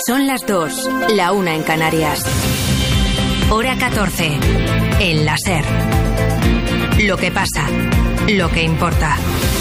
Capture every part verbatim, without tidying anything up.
Son las dos, la una en Canarias. Hora catorce. El la SER. Lo que pasa, lo que importa.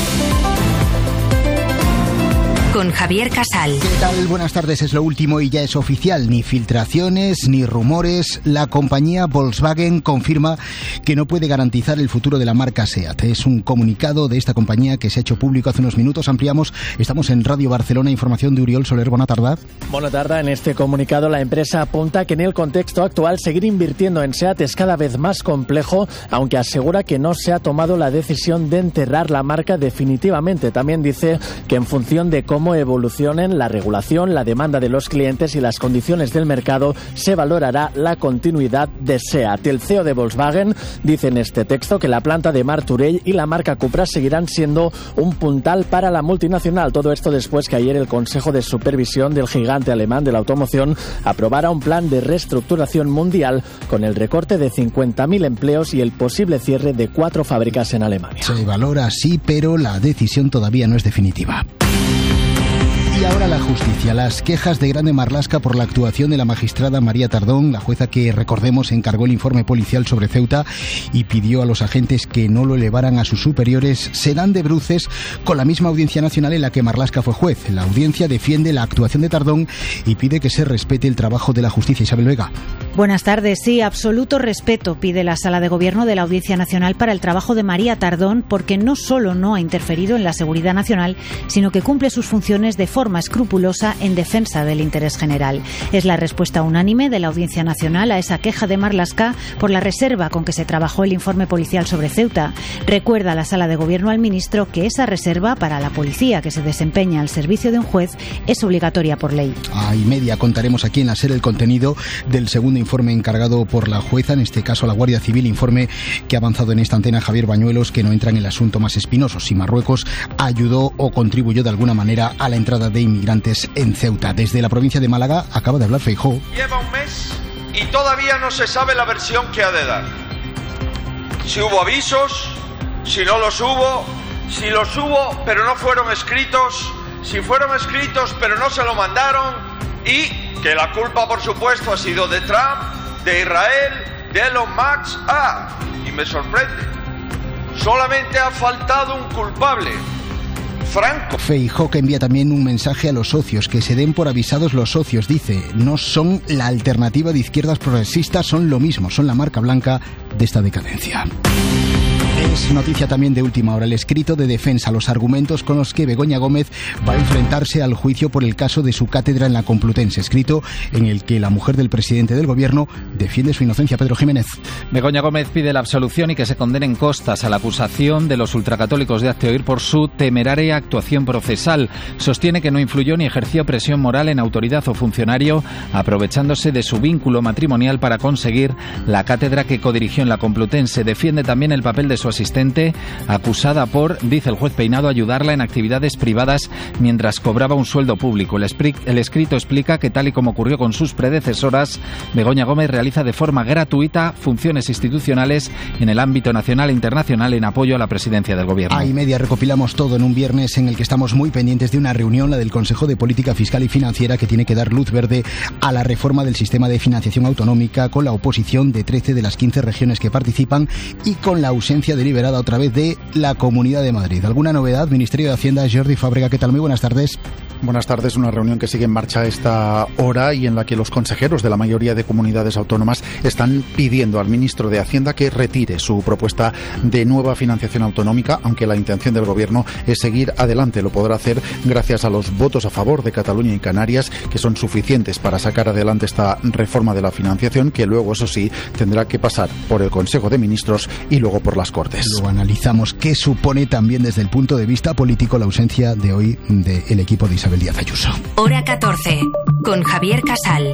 Con Javier Casal. ¿Qué tal? Buenas tardes, es lo último y ya es oficial. Ni filtraciones, ni rumores. La compañía Volkswagen confirma que no puede garantizar el futuro de la marca SEAT. Es un comunicado de esta compañía que se ha hecho público hace unos minutos. Ampliamos, estamos en Radio Barcelona, información de Uriol Soler. Buena tarde. Buena tarde. En este comunicado la empresa apunta que en el contexto actual seguir invirtiendo en SEAT es cada vez más complejo, aunque asegura que no se ha tomado la decisión de enterrar la marca definitivamente. También dice que en función de cómo cómo evolucionen la regulación, la demanda de los clientes y las condiciones del mercado, se valorará la continuidad de SEAT. El C E O de Volkswagen dice en este texto que la planta de Martorell y la marca Cupra seguirán siendo un puntal para la multinacional. Todo esto después que ayer el Consejo de Supervisión del gigante alemán de la automoción aprobara un plan de reestructuración mundial con el recorte de cincuenta mil empleos y el posible cierre de cuatro fábricas en Alemania. Se valora así, pero la decisión todavía no es definitiva. Y ahora la justicia. Las quejas de Grande Marlaska por la actuación de la magistrada María Tardón, la jueza que, recordemos, encargó el informe policial sobre Ceuta y pidió a los agentes que no lo elevaran a sus superiores, se dan de bruces con la misma Audiencia Nacional en la que Marlaska fue juez. La audiencia defiende la actuación de Tardón y pide que se respete el trabajo de la justicia. Isabel Vega. Buenas tardes. Sí, absoluto respeto pide la Sala de Gobierno de la Audiencia Nacional para el trabajo de María Tardón, porque no solo no ha interferido en la seguridad nacional, sino que cumple sus funciones de forma escrupulosa en defensa del interés general. Es la respuesta unánime de la Audiencia Nacional a esa queja de Marlaska por la reserva con que se trabajó el informe policial sobre Ceuta. Recuerda la Sala de Gobierno al ministro que esa reserva para la policía que se desempeña al servicio de un juez es obligatoria por ley. A y media contaremos aquí en la SER el contenido del segundo informe encargado por la jueza, en este caso la Guardia Civil, informe que ha avanzado en esta antena Javier Bañuelos, que no entra en el asunto más espinoso, si Marruecos ayudó o contribuyó de alguna manera a la entrada de inmigrantes en Ceuta. Desde la provincia de Málaga acaba de hablar Feijóo. Lleva un mes y todavía no se sabe la versión que ha de dar. Si hubo avisos, si no los hubo, si los hubo pero no fueron escritos, si fueron escritos pero no se lo mandaron, y que la culpa, por supuesto, ha sido de Trump, de Israel, de Elon Musk. Ah, y me sorprende, solamente ha faltado un culpable: Franco. Feijóo, que envía también un mensaje a los socios, que se den por avisados los socios. Dice, no son la alternativa de izquierdas progresistas, son lo mismo, son la marca blanca de esta decadencia. Es noticia también de última hora el escrito de defensa, los argumentos con los que Begoña Gómez va a enfrentarse al juicio por el caso de su cátedra en la Complutense, escrito en el que la mujer del presidente del gobierno defiende su inocencia. Pedro Jiménez. Begoña Gómez pide la absolución y que se condenen costas a la acusación de los ultracatólicos de Hazte Oír por su temeraria actuación procesal. Sostiene que no influyó ni ejerció presión moral en autoridad o funcionario, aprovechándose de su vínculo matrimonial para conseguir la cátedra que codirigió en la Complutense. Defiende también el papel de su asistente, acusada por, dice el juez Peinado, ayudarla en actividades privadas mientras cobraba un sueldo público. El, espri- el escrito explica que, tal y como ocurrió con sus predecesoras, Begoña Gómez realiza de forma gratuita funciones institucionales en el ámbito nacional e internacional en apoyo a la presidencia del gobierno. A y media recopilamos todo en un viernes en el que estamos muy pendientes de una reunión, la del Consejo de Política Fiscal y Financiera, que tiene que dar luz verde a la reforma del sistema de financiación autonómica, con la oposición de trece de las quince regiones que participan y con la ausencia deliberada otra vez de la Comunidad de Madrid. ¿Alguna novedad? Ministerio de Hacienda, Jordi Fábrega, ¿qué tal? Muy buenas tardes. Buenas tardes. Una reunión que sigue en marcha a esta hora y en la que los consejeros de la mayoría de comunidades autónomas están pidiendo al ministro de Hacienda que retire su propuesta de nueva financiación autonómica, aunque la intención del gobierno es seguir adelante. Lo podrá hacer gracias a los votos a favor de Cataluña y Canarias, que son suficientes para sacar adelante esta reforma de la financiación, que luego, eso sí, tendrá que pasar por el Consejo de Ministros y luego por las Cortes. Luego analizamos qué supone también desde el punto de vista político la ausencia de hoy del equipo de Isabel Díaz Ayuso. Hora catorce, con Javier Casal.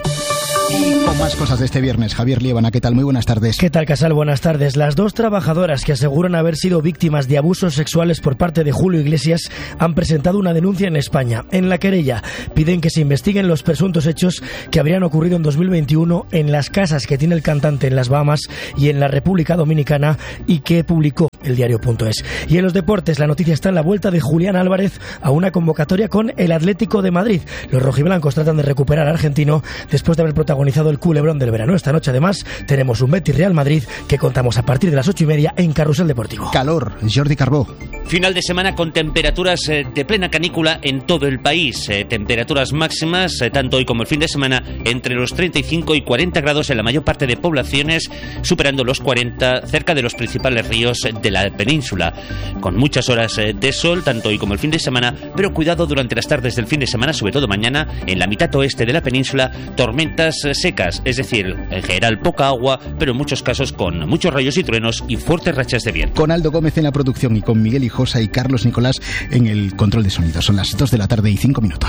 Y con más cosas de este viernes, Javier Liébana, ¿qué tal? Muy buenas tardes. ¿Qué tal, Casal? Buenas tardes. Las dos trabajadoras que aseguran haber sido víctimas de abusos sexuales por parte de Julio Iglesias han presentado una denuncia en España. En la querella piden que se investiguen los presuntos hechos que habrían ocurrido en dos mil veintiuno en las casas que tiene el cantante en las Bahamas y en la República Dominicana, y que publicó publicó el diario punto es. Y en los deportes, la noticia está en la vuelta de Julián Álvarez a una convocatoria con el Atlético de Madrid. Los rojiblancos tratan de recuperar al argentino después de haber protagonizado el culebrón del verano. Esta noche, además, tenemos un Betis Real Madrid que contamos a partir de las ocho y media en Carrusel Deportivo. Calor, Jordi Carbó. Final de semana con temperaturas de plena canícula en todo el país. Eh, temperaturas máximas, eh, tanto hoy como el fin de semana, entre los treinta y cinco y cuarenta grados en la mayor parte de poblaciones, superando los cuarenta cerca de los principales ríos de la península. Con muchas horas eh, de sol, tanto hoy como el fin de semana, pero cuidado durante las tardes del fin de semana, sobre todo mañana, en la mitad oeste de la península, tormentas eh, secas, es decir, en general poca agua, pero en muchos casos con muchos rayos y truenos y fuertes rachas de viento. Con Aldo Gómez en la producción y con Miguel Hijosa y Carlos Nicolás en el control de sonido. Son las dos de la tarde y cinco minutos.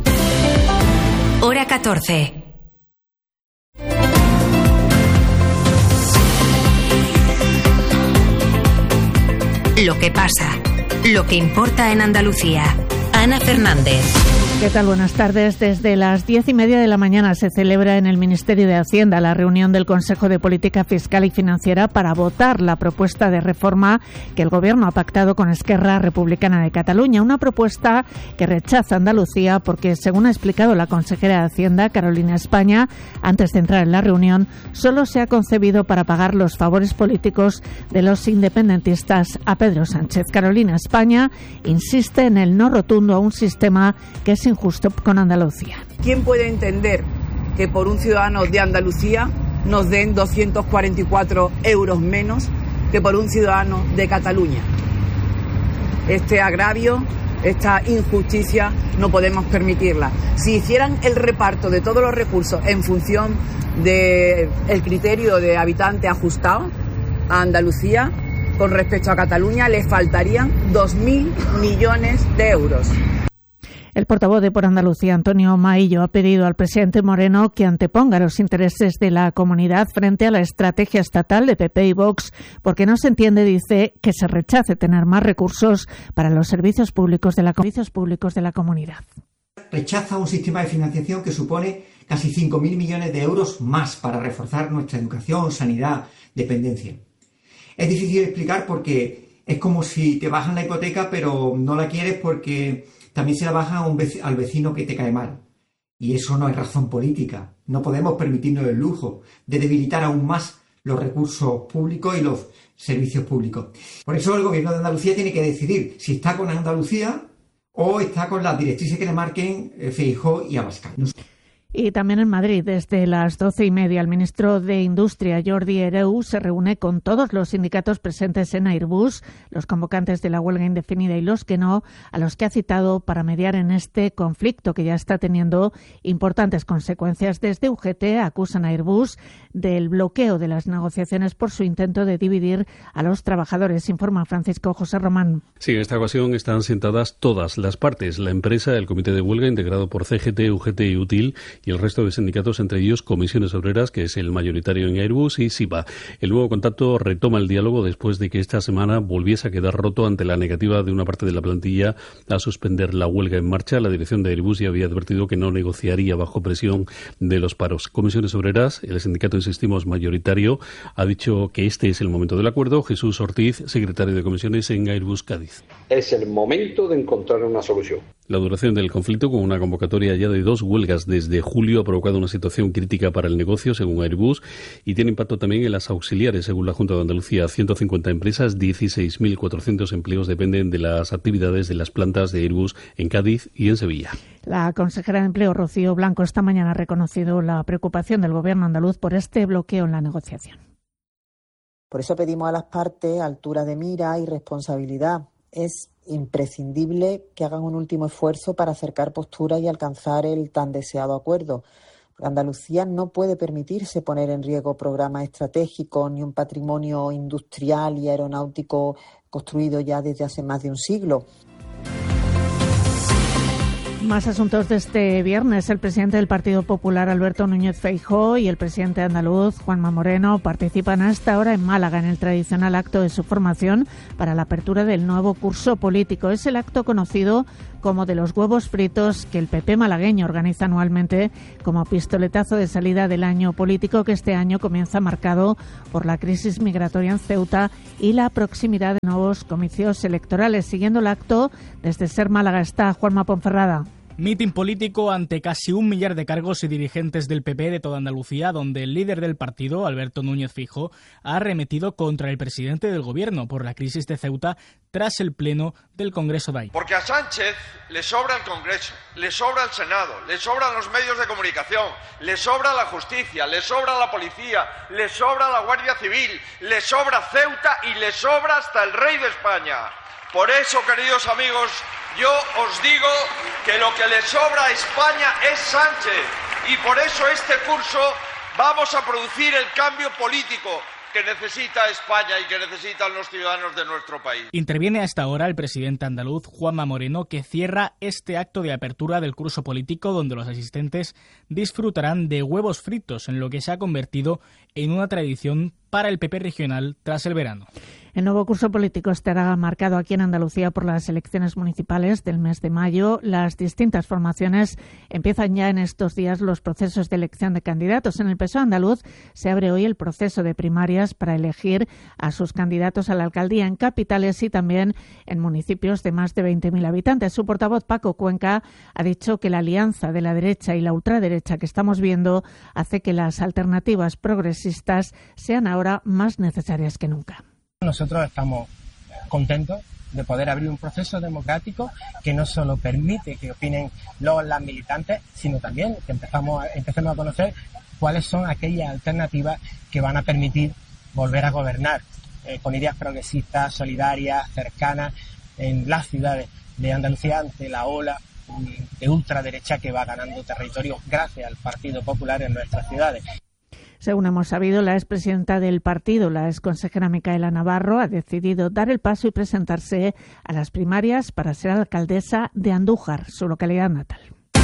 Hora catorce. Lo que pasa, lo que importa en Andalucía. Ana Fernández. ¿Qué tal? Buenas tardes. Desde las diez y media de la mañana se celebra en el Ministerio de Hacienda la reunión del Consejo de Política Fiscal y Financiera para votar la propuesta de reforma que el Gobierno ha pactado con Esquerra Republicana de Cataluña. Una propuesta que rechaza Andalucía porque, según ha explicado la consejera de Hacienda, Carolina España, antes de entrar en la reunión, solo se ha concebido para pagar los favores políticos de los independentistas a Pedro Sánchez. Carolina España insiste en el no rotundo a un sistema que es injusto con Andalucía. ¿Quién puede entender que por un ciudadano de Andalucía nos den doscientos cuarenta y cuatro euros menos que por un ciudadano de Cataluña? Este agravio, esta injusticia, no podemos permitirla. Si hicieran el reparto de todos los recursos en función del criterio de habitante ajustado a Andalucía, con respecto a Cataluña, le faltarían dos mil millones de euros. El portavoz de Por Andalucía, Antonio Maillo, ha pedido al presidente Moreno que anteponga los intereses de la comunidad frente a la estrategia estatal de P P y Vox, porque no se entiende, dice, que se rechace tener más recursos para los servicios públicos de la, servicios públicos de la comunidad. Rechaza un sistema de financiación que supone casi cinco mil millones de euros más para reforzar nuestra educación, sanidad, dependencia. Es difícil explicar porque es como si te bajan la hipoteca pero no la quieres porque también se la baja a un vec- al vecino que te cae mal. Y eso no es razón política. No podemos permitirnos el lujo de debilitar aún más los recursos públicos y los servicios públicos. Por eso el Gobierno de Andalucía tiene que decidir si está con Andalucía o está con las directrices que le marquen Feijóo y Abascal. No. Y también en Madrid, desde las doce y media, el ministro de Industria, Jordi Hereu, se reúne con todos los sindicatos presentes en Airbus, los convocantes de la huelga indefinida y los que no, a los que ha citado para mediar en este conflicto que ya está teniendo importantes consecuencias. Desde U G T acusan a Airbus del bloqueo de las negociaciones por su intento de dividir a los trabajadores, informa Francisco José Román. Sí, en esta ocasión están sentadas todas las partes, la empresa, el comité de huelga integrado por C G T, U G T y UTIL, y el resto de sindicatos, entre ellos Comisiones Obreras, que es el mayoritario en Airbus, y SIPA. El nuevo contacto retoma el diálogo después de que esta semana volviese a quedar roto ante la negativa de una parte de la plantilla a suspender la huelga en marcha. La dirección de Airbus ya había advertido que no negociaría bajo presión de los paros. Comisiones Obreras, el sindicato, insistimos, mayoritario, ha dicho que este es el momento del acuerdo. Jesús Ortiz, secretario de Comisiones en Airbus Cádiz. Es el momento de encontrar una solución. La duración del conflicto, con una convocatoria ya de dos huelgas desde julio, ha provocado una situación crítica para el negocio, según Airbus, y tiene impacto también en las auxiliares. Según la Junta de Andalucía, ciento cincuenta empresas, dieciséis mil cuatrocientos empleos dependen de las actividades de las plantas de Airbus en Cádiz y en Sevilla. La consejera de Empleo, Rocío Blanco, esta mañana ha reconocido la preocupación del Gobierno andaluz por este bloqueo en la negociación. Por eso pedimos a las partes altura de mira y responsabilidad. Es imprescindible que hagan un último esfuerzo para acercar posturas y alcanzar el tan deseado acuerdo. Andalucía no puede permitirse poner en riesgo programas estratégicos ni un patrimonio industrial y aeronáutico construido ya desde hace más de un siglo. Más asuntos de este viernes. El presidente del Partido Popular, Alberto Núñez Feijóo, y el presidente andaluz, Juanma Moreno, participan hasta ahora en Málaga en el tradicional acto de su formación para la apertura del nuevo curso político. Es el acto conocido como como de los huevos fritos que el P P malagueño organiza anualmente como pistoletazo de salida del año político, que este año comienza marcado por la crisis migratoria en Ceuta y la proximidad de nuevos comicios electorales. Siguiendo el acto, desde Ser Málaga está Juanma Ponferrada. Mitin político ante casi un millar de cargos y dirigentes del P P de toda Andalucía, donde el líder del partido, Alberto Núñez Feijóo, ha arremetido contra el presidente del gobierno por la crisis de Ceuta tras el pleno del Congreso de ahí. Porque a Sánchez le sobra el Congreso, le sobra el Senado, le sobran los medios de comunicación, le sobra la justicia, le sobra la policía, le sobra la Guardia Civil, le sobra Ceuta y le sobra hasta el rey de España. Por eso, queridos amigos, yo os digo que lo que le sobra a España es Sánchez, y por eso este curso vamos a producir el cambio político que necesita España y que necesitan los ciudadanos de nuestro país. Interviene a esta hora el presidente andaluz, Juanma Moreno, que cierra este acto de apertura del curso político, donde los asistentes disfrutarán de huevos fritos, en lo que se ha convertido en una tradición para el P P regional tras el verano. El nuevo curso político estará marcado aquí en Andalucía por las elecciones municipales del mes de mayo. Las distintas formaciones empiezan ya en estos días los procesos de elección de candidatos. En el P S O E andaluz se abre hoy el proceso de primarias para elegir a sus candidatos a la alcaldía en capitales y también en municipios de más de veinte mil habitantes. Su portavoz, Paco Cuenca, ha dicho que la alianza de la derecha y la ultraderecha que estamos viendo hace que las alternativas progresistas sean ahora más necesarias que nunca. Nosotros estamos contentos de poder abrir un proceso democrático que no solo permite que opinen los las militantes, sino también que empezamos a, empecemos a conocer cuáles son aquellas alternativas que van a permitir volver a gobernar eh, con ideas progresistas, solidarias, cercanas en las ciudades de Andalucía ante la ola de ultraderecha que va ganando territorio gracias al Partido Popular en nuestras ciudades. Según hemos sabido, la expresidenta del partido, la exconsejera Micaela Navarro, ha decidido dar el paso y presentarse a las primarias para ser alcaldesa de Andújar, su localidad natal.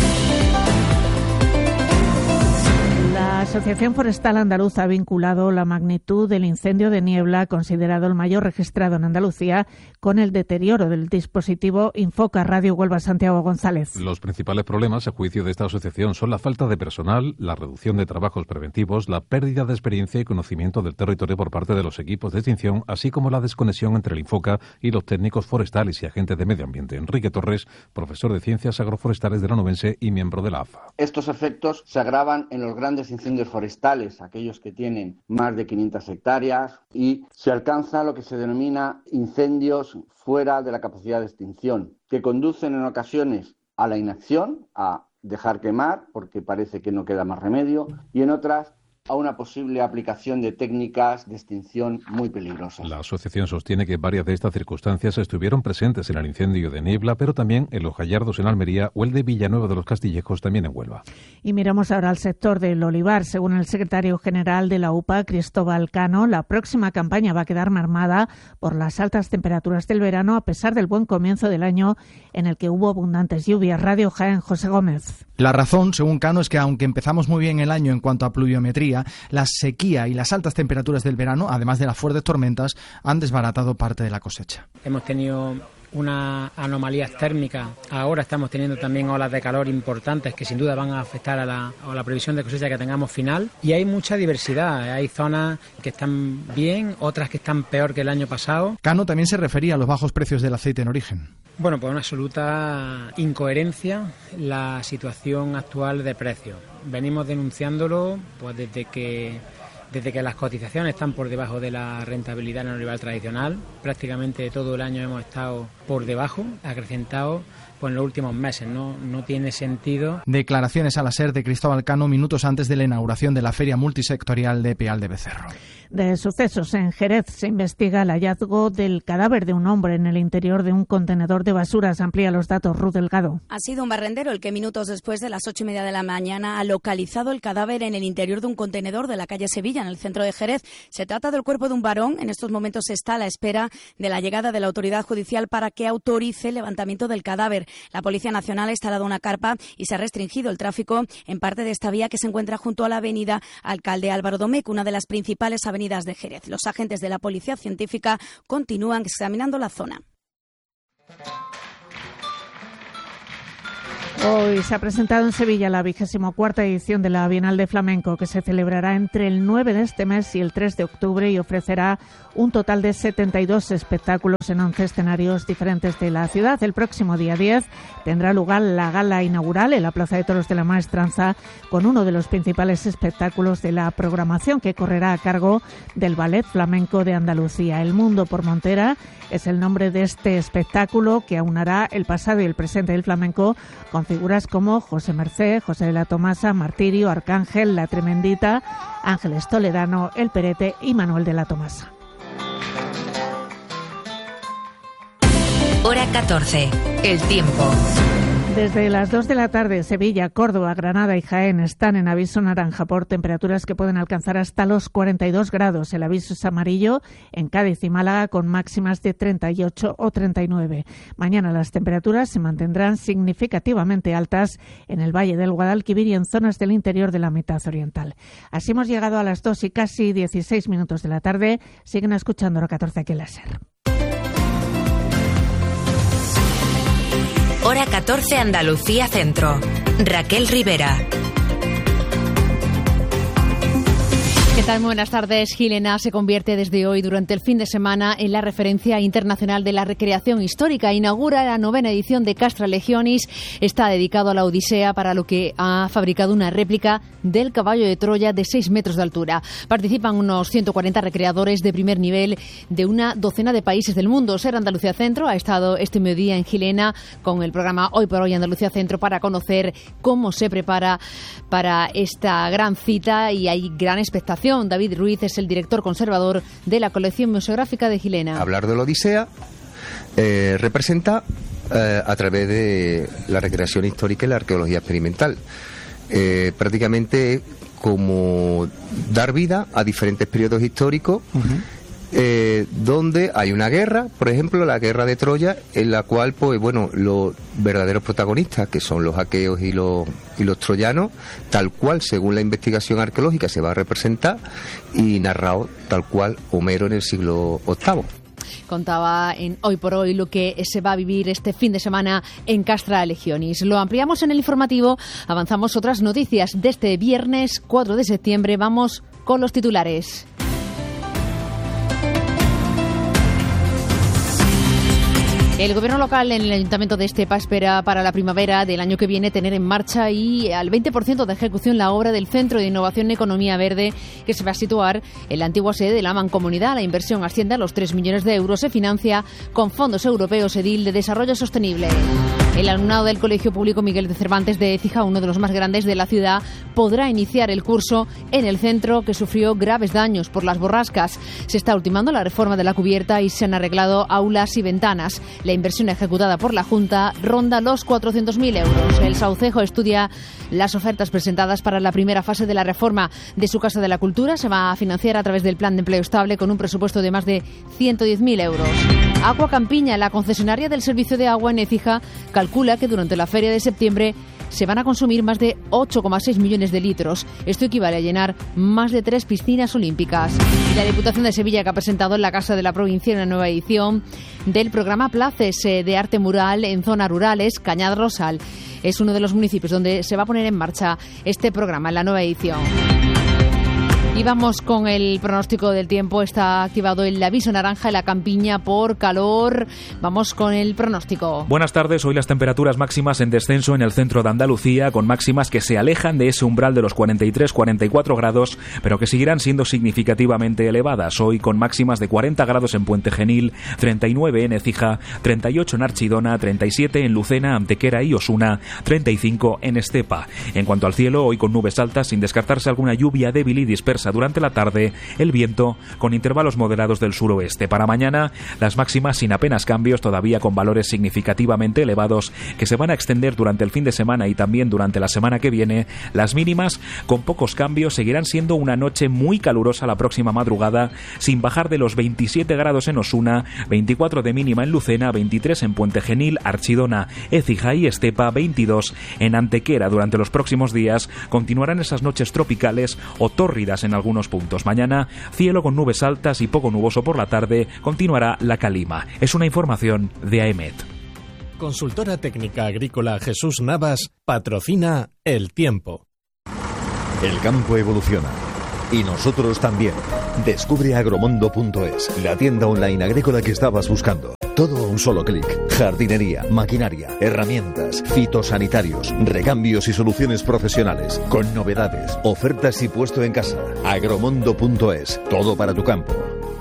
La Asociación Forestal Andaluza ha vinculado la magnitud del incendio de niebla, considerado el mayor registrado en Andalucía, con el deterioro del dispositivo Infoca. Radio Huelva, Santiago González. Los principales problemas, a juicio de esta asociación, son la falta de personal, la reducción de trabajos preventivos, la pérdida de experiencia y conocimiento del territorio por parte de los equipos de extinción, así como la desconexión entre el Infoca y los técnicos forestales y agentes de medio ambiente. Enrique Torres, profesor de Ciencias Agroforestales de la Onubense y miembro de la A F A. Estos efectos se agravan en los grandes incendios forestales, aquellos que tienen más de quinientas hectáreas, y se alcanza lo que se denomina incendios fuera de la capacidad de extinción, que conducen en ocasiones a la inacción, a dejar quemar porque parece que no queda más remedio, y en otras a una posible aplicación de técnicas de extinción muy peligrosas. La asociación sostiene que varias de estas circunstancias estuvieron presentes en el incendio de Niebla, pero también en Los Gallardos en Almería o el de Villanueva de los Castillejos también en Huelva. Y miramos ahora al sector del olivar. Según el secretario general de la U P A, Cristóbal Cano, la próxima campaña va a quedar mermada por las altas temperaturas del verano, a pesar del buen comienzo del año en el que hubo abundantes lluvias. Radio Jaén, José Gómez. La razón, según Cano, es que aunque empezamos muy bien el año en cuanto a pluviometría, la sequía y las altas temperaturas del verano, además de las fuertes tormentas, han desbaratado parte de la cosecha. Hemos tenido unas anomalías térmicas, ahora estamos teniendo también olas de calor importantes que sin duda van a afectar a la, a la previsión de cosecha que tengamos final, y hay mucha diversidad, hay zonas que están bien, otras que están peor que el año pasado. Cano también se refería a los bajos precios del aceite en origen. Bueno, pues una absoluta incoherencia la situación actual de precios. Venimos denunciándolo pues desde que desde que las cotizaciones están por debajo de la rentabilidad en el olivar tradicional. Prácticamente todo el año hemos estado por debajo, acrecentado pues en los últimos meses. No, no tiene sentido. Declaraciones a la SER de Cristóbal Cano minutos antes de la inauguración de la Feria Multisectorial de Peal de Becerro. De sucesos en Jerez se investiga el hallazgo del cadáver de un hombre en el interior de un contenedor de basuras. Amplía los datos Ruth Delgado. Ha sido un barrendero el que minutos después de las ocho y media de la mañana ha localizado el cadáver en el interior de un contenedor de la calle Sevilla, en el centro de Jerez. Se trata del cuerpo de un varón. En estos momentos se está a la espera de la llegada de la autoridad judicial para que autorice el levantamiento del cadáver. La Policía Nacional ha instalado una carpa y se ha restringido el tráfico en parte de esta vía que se encuentra junto a la avenida Alcalde Álvaro Domecq, una de las principales avenidas de Jerez. Los agentes de la Policía Científica continúan examinando la zona. Hoy se ha presentado en Sevilla la vigésimo cuarta edición de la Bienal de Flamenco, que se celebrará entre el nueve de este mes y el tres de octubre y ofrecerá un total de setenta y dos espectáculos en once escenarios diferentes de la ciudad. El próximo día diez tendrá lugar la gala inaugural en la Plaza de Toros de la Maestranza, con uno de los principales espectáculos de la programación, que correrá a cargo del Ballet Flamenco de Andalucía. El Mundo por Montera es el nombre de este espectáculo, que aunará el pasado y el presente del flamenco con figuras como José Mercé, José de la Tomasa, Martirio, Arcángel, La Tremendita, Ángeles Toledano, El Perete y Manuel de la Tomasa. Hora catorce. El tiempo. Desde las dos de la tarde, Sevilla, Córdoba, Granada y Jaén están en aviso naranja por temperaturas que pueden alcanzar hasta los cuarenta y dos grados. El aviso es amarillo en Cádiz y Málaga, con máximas de treinta y ocho o treinta y nueve. Mañana las temperaturas se mantendrán significativamente altas en el Valle del Guadalquivir y en zonas del interior de la mitad oriental. Así hemos llegado a las dos y casi dieciséis minutos de la tarde. Siguen escuchando Hora catorce aquí en la SER. Hora catorce, Andalucía Centro. Raquel Rivera. ¿Qué tal? Muy buenas tardes. Gilena se convierte desde hoy, durante el fin de semana, en la referencia internacional de la recreación histórica. Inaugura la novena edición de Castra Legionis. Está dedicado a la Odisea, para lo que ha fabricado una réplica del caballo de Troya de seis metros de altura. Participan unos ciento cuarenta recreadores de primer nivel de una docena de países del mundo. SER Andalucía Centro ha estado este mediodía en Gilena con el programa Hoy por Hoy Andalucía Centro para conocer cómo se prepara para esta gran cita, y hay gran expectación. David Ruiz es el director conservador de la colección museográfica de Gilena. Hablar de la Odisea eh, representa eh, a través de la recreación histórica y la arqueología experimental. Eh, prácticamente como dar vida a diferentes periodos históricos. Uh-huh. Eh, donde hay una guerra, por ejemplo la guerra de Troya, en la cual pues bueno, los verdaderos protagonistas, que son los aqueos y los y los troyanos, tal cual según la investigación arqueológica se va a representar, y narrado tal cual Homero en el siglo octavo. Contaba en Hoy por Hoy lo que se va a vivir este fin de semana en Castra Legionis. Lo ampliamos en el informativo, avanzamos otras noticias de este viernes cuatro de septiembre. Vamos con los titulares. El gobierno local en el Ayuntamiento de Estepa espera para la primavera del año que viene tener en marcha y al veinte por ciento de ejecución la obra del Centro de Innovación y Economía Verde, que se va a situar en la antigua sede de la Mancomunidad. La inversión asciende a los tres millones de euros. Se financia con fondos europeos EDIL de Desarrollo Sostenible. El alumnado del Colegio Público Miguel de Cervantes de Écija, uno de los más grandes de la ciudad, podrá iniciar el curso en el centro, que sufrió graves daños por las borrascas. Se está ultimando la reforma de la cubierta y se han arreglado aulas y ventanas. La inversión ejecutada por la Junta ronda los cuatrocientos mil euros. El Saucejo estudia las ofertas presentadas para la primera fase de la reforma de su Casa de la Cultura. Se va a financiar a través del Plan de Empleo Estable con un presupuesto de más de ciento diez mil euros. Agua Campiña, la concesionaria del servicio de agua en Écija, calcula que durante la feria de septiembre se van a consumir más de ocho coma seis millones de litros. Esto equivale a llenar más de tres piscinas olímpicas. Y la Diputación de Sevilla, que ha presentado en la Casa de la Provincia una nueva edición del programa Places de arte mural en zonas rurales. Cañada Rosal es uno de los municipios donde se va a poner en marcha este programa en la nueva edición. Y vamos con el pronóstico del tiempo. Está activado el aviso naranja en la Campiña por calor. Vamos con el pronóstico. Buenas tardes. Hoy las temperaturas máximas en descenso en el centro de Andalucía, con máximas que se alejan de ese umbral de los cuarenta y tres a cuarenta y cuatro grados, pero que seguirán siendo significativamente elevadas. Hoy con máximas de cuarenta grados en Puente Genil, treinta y nueve en Écija, treinta y ocho en Archidona, treinta y siete en Lucena, Antequera y Osuna, treinta y cinco en Estepa. En cuanto al cielo, hoy con nubes altas, sin descartarse alguna lluvia débil y dispersa durante la tarde, el viento con intervalos moderados del suroeste. Para mañana, las máximas sin apenas cambios, todavía con valores significativamente elevados que se van a extender durante el fin de semana y también durante la semana que viene. Las mínimas, con pocos cambios, seguirán siendo una noche muy calurosa la próxima madrugada, sin bajar de los veintisiete grados en Osuna, veinticuatro de mínima en Lucena, veintitrés en Puente Genil, Archidona, Écija y Estepa, veintidós en Antequera. Durante los próximos días continuarán esas noches tropicales o tórridas en algunos puntos. Mañana, cielo con nubes altas y poco nuboso por la tarde, continuará la calima. Es una información de AEMET. consultora técnica agrícola Jesús Navas patrocina El Tiempo. El campo evoluciona. Y nosotros también. Descubre agromondo punto es, la tienda online agrícola que estabas buscando. Todo a un solo clic. Jardinería, maquinaria, herramientas, fitosanitarios, recambios y soluciones profesionales. Con novedades, ofertas y puesto en casa. agromondo punto es. Todo para tu campo.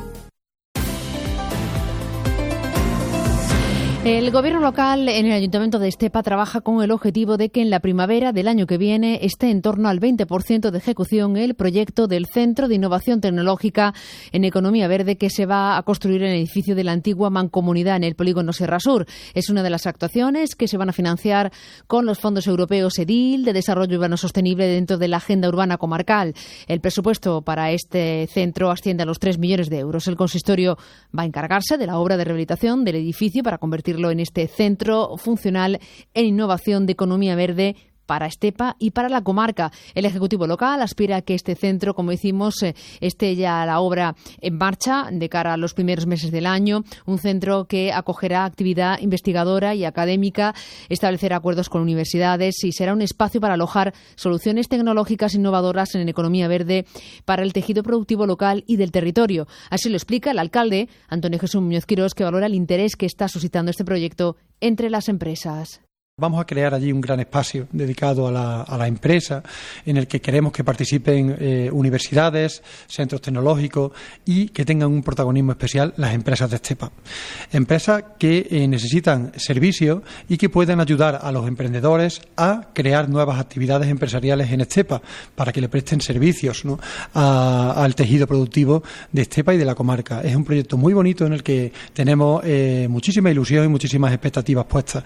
El gobierno local en el Ayuntamiento de Estepa trabaja con el objetivo de que en la primavera del año que viene esté en torno al veinte por ciento de ejecución el proyecto del Centro de Innovación Tecnológica en Economía Verde que se va a construir en el edificio de la antigua Mancomunidad en el polígono Serra Sur. Es una de las actuaciones que se van a financiar con los fondos europeos EDIL de Desarrollo Urbano Sostenible dentro de la Agenda Urbana Comarcal. El presupuesto para este centro asciende a los tres millones de euros. El consistorio va a encargarse de la obra de rehabilitación del edificio para convertirlo en este centro funcional en innovación de economía verde para Estepa y para la comarca. El Ejecutivo local aspira a que este centro, como decimos, esté ya la obra en marcha de cara a los primeros meses del año. Un centro que acogerá actividad investigadora y académica, establecerá acuerdos con universidades y será un espacio para alojar soluciones tecnológicas innovadoras en economía verde para el tejido productivo local y del territorio. Así lo explica el alcalde, Antonio Jesús Muñoz Quirós, que valora el interés que está suscitando este proyecto entre las empresas. Vamos a crear allí un gran espacio dedicado a la, a la empresa, en el que queremos que participen eh, universidades, centros tecnológicos y que tengan un protagonismo especial las empresas de Estepa. Empresas que eh, necesitan servicios y que pueden ayudar a los emprendedores a crear nuevas actividades empresariales en Estepa para que le presten servicios, ¿no?, a, al tejido productivo de Estepa y de la comarca. Es un proyecto muy bonito en el que tenemos eh, muchísima ilusión y muchísimas expectativas puestas.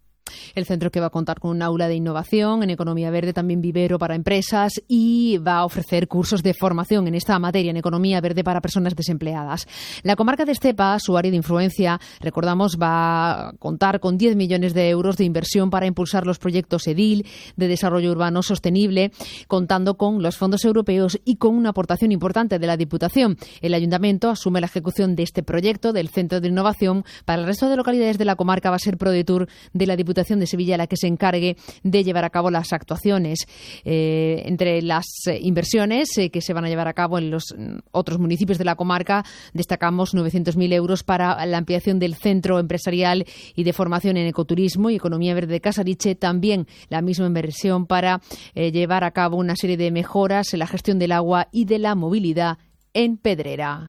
El centro, que va a contar con un aula de innovación en economía verde, también vivero para empresas, y va a ofrecer cursos de formación en esta materia, en economía verde, para personas desempleadas. La comarca de Estepa, su área de influencia, recordamos, va a contar con diez millones de euros de inversión para impulsar los proyectos EDIL de desarrollo urbano sostenible, contando con los fondos europeos y con una aportación importante de la Diputación. El Ayuntamiento asume la ejecución de este proyecto del Centro de Innovación. Para el resto de localidades de la comarca va a ser ProDetour de la Diputación de Sevilla la que se encargue de llevar a cabo las actuaciones. Eh, entre las eh, inversiones eh, que se van a llevar a cabo en los mm, otros municipios de la comarca, destacamos novecientos mil euros para la ampliación del centro empresarial y de formación en ecoturismo y economía verde de Casariche. También la misma inversión para eh, llevar a cabo una serie de mejoras en la gestión del agua y de la movilidad en Pedrera.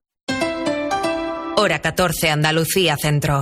Hora catorce, Andalucía Centro.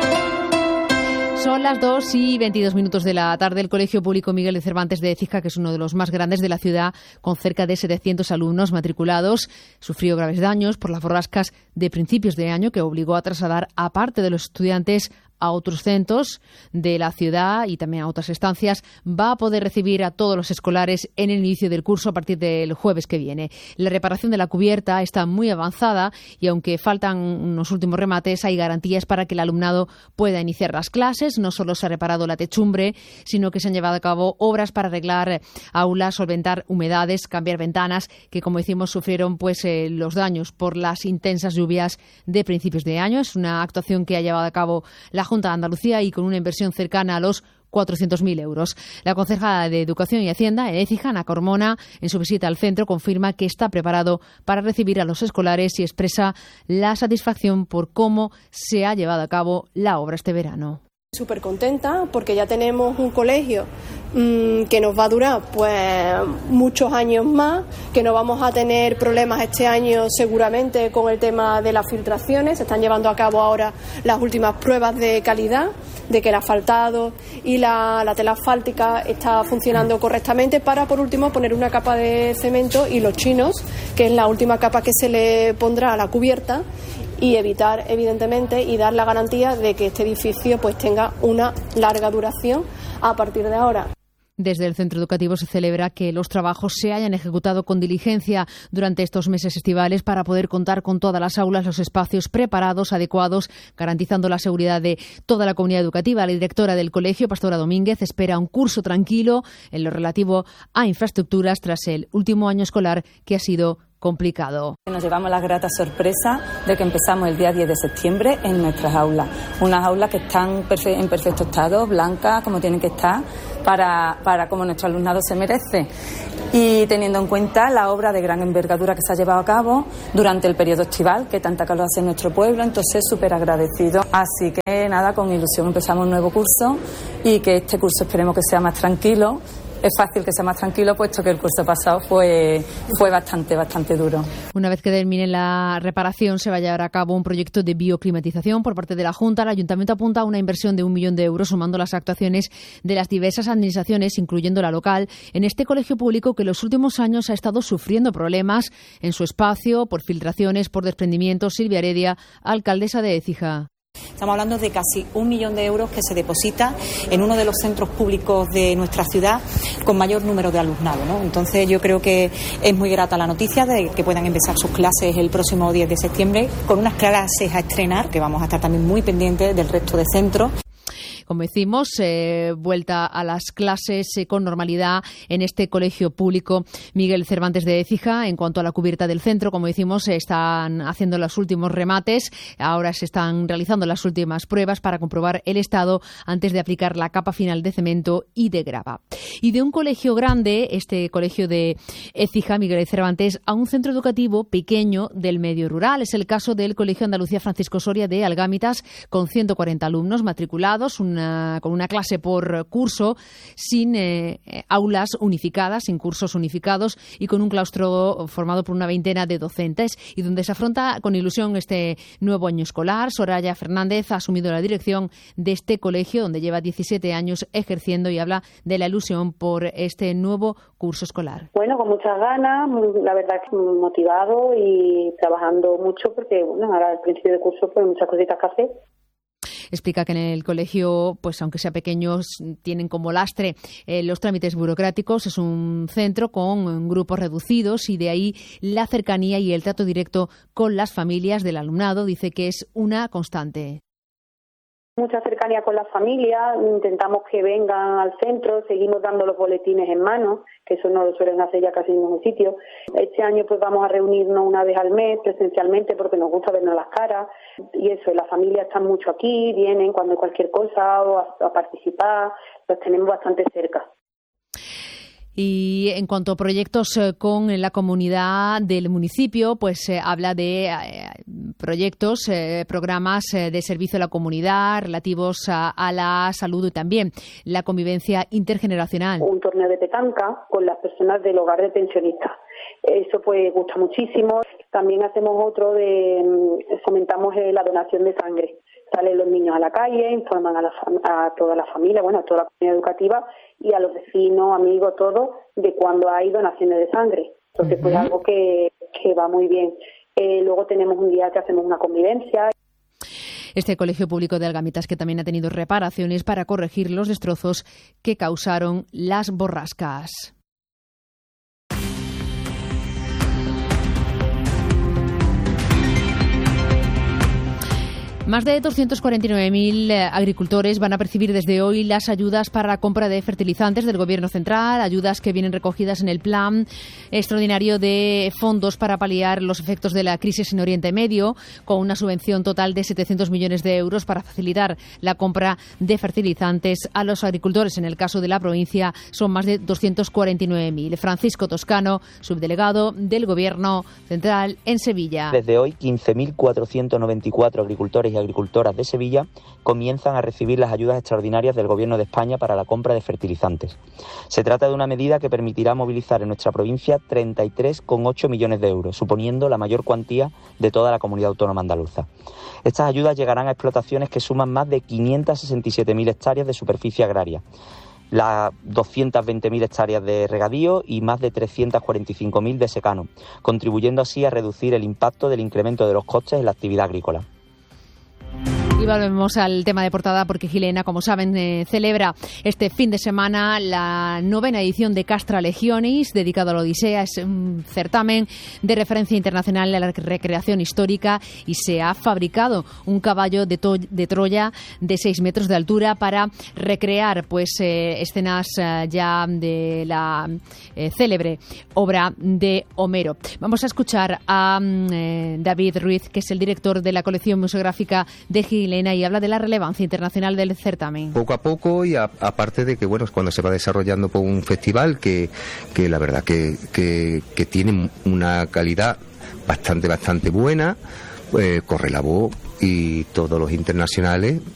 Son las dos y veintidós minutos de la tarde. El Colegio Público Miguel de Cervantes de Écija, que es uno de los más grandes de la ciudad, con cerca de setecientos alumnos matriculados, sufrió graves daños por las borrascas de principios de año que obligó a trasladar a parte de los estudiantes a otros centros de la ciudad y también a otras estancias. Va a poder recibir a todos los escolares en el inicio del curso a partir del jueves que viene. La reparación de la cubierta está muy avanzada y, aunque faltan unos últimos remates, hay garantías para que el alumnado pueda iniciar las clases. No solo se ha reparado la techumbre, sino que se han llevado a cabo obras para arreglar aulas, solventar humedades, cambiar ventanas, que, como decimos, sufrieron pues eh, los daños por las intensas lluvias de principios de año. Es una actuación que ha llevado a cabo la Junta de Andalucía y con una inversión cercana a los cuatrocientos mil euros. La concejala de Educación y Hacienda en Écija, Ana Carmona, en su visita al centro, confirma que está preparado para recibir a los escolares y expresa la satisfacción por cómo se ha llevado a cabo la obra este verano. Súper contenta porque ya tenemos un colegio mmm, que nos va a durar pues muchos años más, que no vamos a tener problemas este año seguramente con el tema de las filtraciones. Se están llevando a cabo ahora las últimas pruebas de calidad, de que el asfaltado y la, la tela asfáltica está funcionando correctamente, para por último poner una capa de cemento y los chinos, que es la última capa que se le pondrá a la cubierta, y evitar, evidentemente, y dar la garantía de que este edificio pues tenga una larga duración a partir de ahora. Desde el centro educativo se celebra que los trabajos se hayan ejecutado con diligencia durante estos meses estivales para poder contar con todas las aulas, los espacios preparados, adecuados, garantizando la seguridad de toda la comunidad educativa. La directora del colegio, Pastora Domínguez, espera un curso tranquilo en lo relativo a infraestructuras tras el último año escolar, que ha sido complicado. Nos llevamos la grata sorpresa de que empezamos el día diez de septiembre en nuestras aulas. Unas aulas que están en perfecto estado, blancas, como tienen que estar, para, para como nuestro alumnado se merece. Y teniendo en cuenta la obra de gran envergadura que se ha llevado a cabo durante el periodo estival, que tanta calor hace en nuestro pueblo, entonces súper agradecido. Así que nada, con ilusión empezamos un nuevo curso y que este curso esperemos que sea más tranquilo. Es fácil que sea más tranquilo, puesto que el curso pasado fue, fue bastante, bastante duro. Una vez que termine la reparación, se va a llevar a cabo un proyecto de bioclimatización por parte de la Junta. El Ayuntamiento apunta a una inversión de un millón de euros, sumando las actuaciones de las diversas administraciones, incluyendo la local, en este colegio público que en los últimos años ha estado sufriendo problemas en su espacio por filtraciones, por desprendimientos. Silvia Heredia, alcaldesa de Écija. Estamos hablando de casi un millón de euros que se deposita en uno de los centros públicos de nuestra ciudad con mayor número de alumnado, ¿no? Entonces yo creo que es muy grata la noticia de que puedan empezar sus clases el próximo diez de septiembre con unas clases a estrenar, que vamos a estar también muy pendientes del resto de centros. Como decimos, eh, vuelta a las clases eh, con normalidad en este colegio público Miguel Cervantes de Écija. En cuanto a la cubierta del centro, como decimos, están haciendo los últimos remates. Ahora se están realizando las últimas pruebas para comprobar el estado antes de aplicar la capa final de cemento y de grava. Y de un colegio grande, este colegio de Écija, Miguel Cervantes, a un centro educativo pequeño del medio rural. Es el caso del Colegio Andalucía Francisco Soria de Algámitas, con ciento cuarenta alumnos matriculados, un Una, con una clase por curso, sin eh, aulas unificadas, sin cursos unificados y con un claustro formado por una veintena de docentes, y donde se afronta con ilusión este nuevo año escolar. Soraya Fernández ha asumido la dirección de este colegio, donde lleva diecisiete años ejerciendo, y habla de la ilusión por este nuevo curso escolar. Bueno, con muchas ganas, la verdad que motivado y trabajando mucho, porque bueno, ahora al principio del curso pues muchas cositas que hacer. Explica que en el colegio, pues aunque sea pequeños, tienen como lastre eh, los trámites burocráticos. Es un centro con grupos reducidos y de ahí la cercanía y el trato directo con las familias del alumnado. Dice que es una constante. Mucha cercanía con las familias, intentamos que vengan al centro, seguimos dando los boletines en mano, que eso no lo suelen hacer ya casi en ningún sitio. Este año pues vamos a reunirnos una vez al mes presencialmente porque nos gusta vernos las caras, y eso, las familias están mucho aquí, vienen cuando hay cualquier cosa o a, a participar, los tenemos bastante cerca. Y en cuanto a proyectos con la comunidad del municipio, pues eh, habla de eh, proyectos, eh, programas eh, de servicio a la comunidad relativos a, a la salud y también la convivencia intergeneracional. Un torneo de petanca con las personas del hogar de pensionistas. Eso pues gusta muchísimo. También hacemos otro de, fomentamos la donación de sangre. Salen los niños a la calle, informan a, la, a toda la familia, bueno, a toda la comunidad educativa y a los vecinos, amigos, todos, de cuando hay donaciones de sangre. Entonces, pues uh-huh. algo que, que va muy bien. Eh, luego tenemos un día que hacemos una convivencia. Este colegio público de Algamitas, que también ha tenido reparaciones para corregir los destrozos que causaron las borrascas. Más de doscientos cuarenta y nueve mil agricultores van a percibir desde hoy las ayudas para la compra de fertilizantes del Gobierno central, ayudas que vienen recogidas en el Plan Extraordinario de Fondos para paliar los efectos de la crisis en Oriente Medio, con una subvención total de setecientos millones de euros para facilitar la compra de fertilizantes a los agricultores. En el caso de la provincia son más de doscientos cuarenta y nueve mil. Francisco Toscano, subdelegado del Gobierno central en Sevilla. Desde hoy, quince mil cuatrocientos noventa y cuatro agricultores y agricultoras de Sevilla comienzan a recibir las ayudas extraordinarias del Gobierno de España para la compra de fertilizantes. Se trata de una medida que permitirá movilizar en nuestra provincia treinta y tres coma ocho millones de euros, suponiendo la mayor cuantía de toda la comunidad autónoma andaluza. Estas ayudas llegarán a explotaciones que suman más de quinientas sesenta y siete mil hectáreas de superficie agraria, las doscientas veinte mil hectáreas de regadío y más de trescientas cuarenta y cinco mil de secano, contribuyendo así a reducir el impacto del incremento de los costes en la actividad agrícola. Y Y volvemos al tema de portada porque Gilena, como saben, eh, celebra este fin de semana la novena edición de Castra Legionis, dedicado a la Odisea. Es un certamen de referencia internacional a la recreación histórica y se ha fabricado un caballo de, to- de Troya de seis metros de altura para recrear pues eh, escenas eh, ya de la eh, célebre obra de Homero. Vamos a escuchar a eh, David Ruiz, que es el director de la colección museográfica de Gilena, y habla de la relevancia internacional del certamen. Poco a poco, y a, aparte de que, bueno, es cuando se va desarrollando por un festival que, que la verdad que, que, que tiene una calidad bastante, bastante buena, eh, corre la voz y todos los internacionales